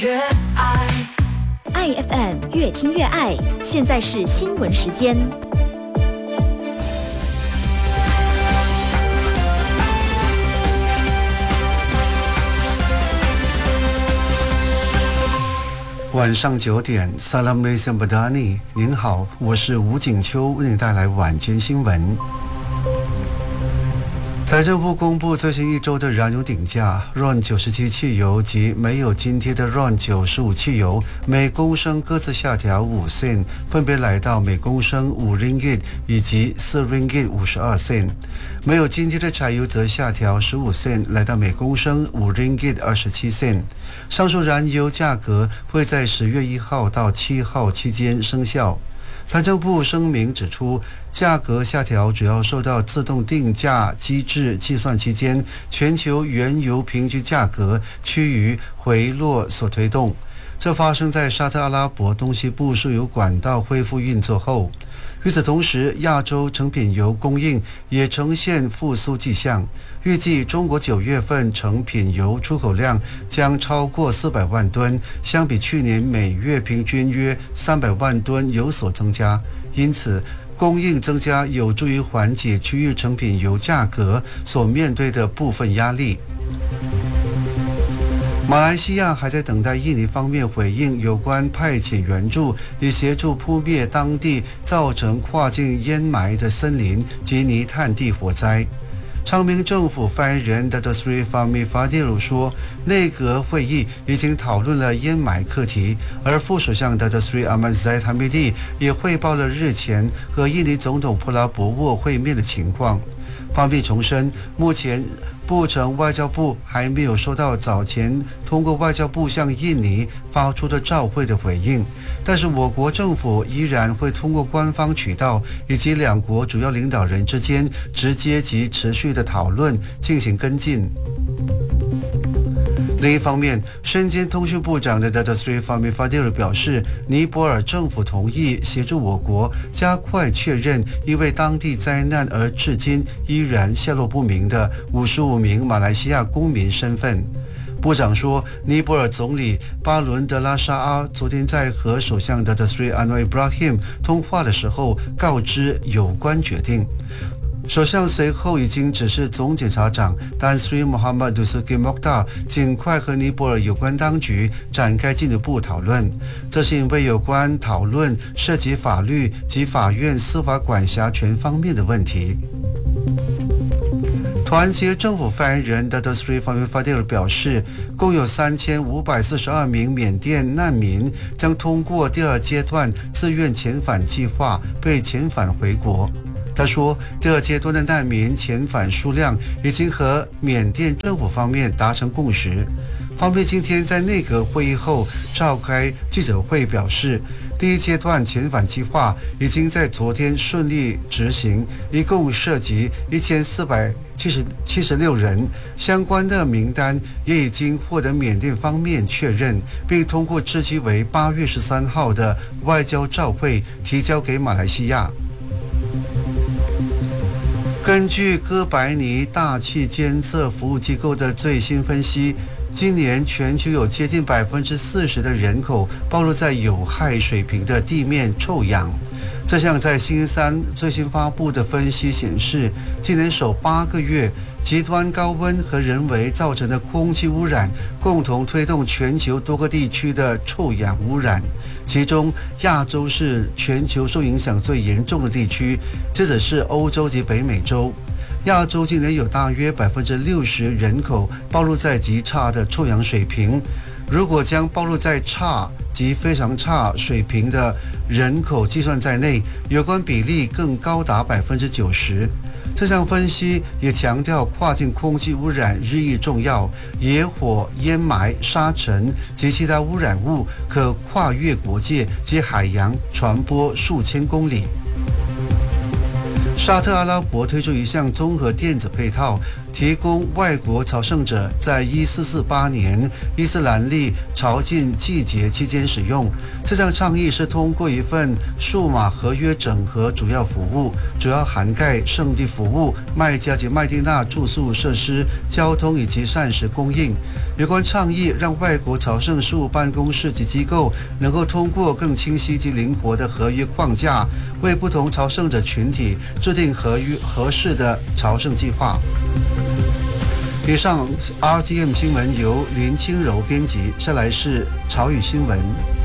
爱 FM 越听越爱，现在是新闻时间。 晚上9点 Assalamualaikum Badani， 您好，我是吴景秋，为您带来晚间新闻。财政部公布最新一周的燃油顶价 ，RON 97汽油及没有津贴的 RON 95汽油每公升各自下调5 cent， 分别来到每公升5 ringgit 以及4 ringgit 52 cent。没有津贴的柴油则下调15 cent， 来到每公升5 ringgit 27 cent。上述燃油价格会在10月1号到7号期间生效。财政部声明指出，价格下调主要受到自动定价机制计算期间全球原油平均价格趋于回落所推动。这发生在沙特阿拉伯东西部输油管道恢复运作后。与此同时，亚洲成品油供应也呈现复苏迹象。预计中国9月份成品油出口量将超过400万吨，相比去年每月平均约300万吨有所增加。因此，供应增加有助于缓解区域成品油价格所面对的部分压力。马来西亚还在等待印尼方面回应有关派遣援助，以协助扑灭当地造成跨境烟霾的森林及泥炭地火灾。昌明政府发言人 Datuk Seri Fahmi Fadzil 说，内阁会议已经讨论了烟霾课题，而副首相 Datuk Seri Ahmad Zahid Hamidi 也汇报了日前和印尼总统普拉博沃会面的情况。方面重申，目前布城外交部还没有收到早前通过外交部向印尼发出的照会的回应，但是我国政府依然会通过官方渠道以及两国主要领导人之间直接及持续的讨论进行跟进。另一方面，身兼通讯部长的 Datuk Seri Fahmi Fadzil 表示，尼泊尔政府同意协助我国加快确认因为当地灾难而至今依然下落不明的55名马来西亚公民身份。部长说，尼泊尔总理巴伦德拉沙阿昨天在和首相 Datuk Seri Anwar Ibrahim 通话的时候告知有关决定。首相随后已经指示总检察长丹斯里穆罕默德斯基莫达尽快和尼泊尔有关当局展开进一步讨论。这是因为有关讨论涉及法律及法院司法管辖权方面的问题。团结政府发言人 Datuk Seri Fahmi Fadzil 表示，共有3542名缅甸难民将通过第二阶段自愿遣返计划被遣返回国。他说，第二阶段的难民遣返数量已经和缅甸政府方面达成共识。方面今天在内阁会议后召开记者会表示，第一阶段遣返计划已经在昨天顺利执行，一共涉及1476人，相关的名单也已经获得缅甸方面确认，并通过日期为8月13号的外交照会提交给马来西亚。根据哥白尼大气监测服务机构的最新分析，今年全球有接近40%的人口暴露在有害水平的地面臭氧。这项在星期三最新发布的分析显示，今年首8个月，极端高温和人为造成的空气污染共同推动全球多个地区的臭氧污染，其中亚洲是全球受影响最严重的地区，接着是欧洲及北美洲。亚洲今年有大约60%人口暴露在极差的臭氧水平，如果将暴露在差及非常差水平的人口计算在内，有关比例更高达90%。这项分析也强调跨境空气污染日益重要，野火、烟霾、沙尘及其他污染物可跨越国界及海洋传播数千公里。沙特阿拉伯推出一项综合电子配套， 提供外国朝圣者在1448年伊斯兰历朝觐季节期间使用。这项倡议是通过一份数码合约整合主要服务，主要涵盖圣地服务、麦加及麦地那住宿设施、交通以及膳食供应。有关倡议让外国朝圣事务办公室及机构能够通过更清晰及灵活的合约框架，为不同朝圣者群体制定合适的朝圣计划。以上 RTM 新闻由林清柔编辑，下来是朝语新闻。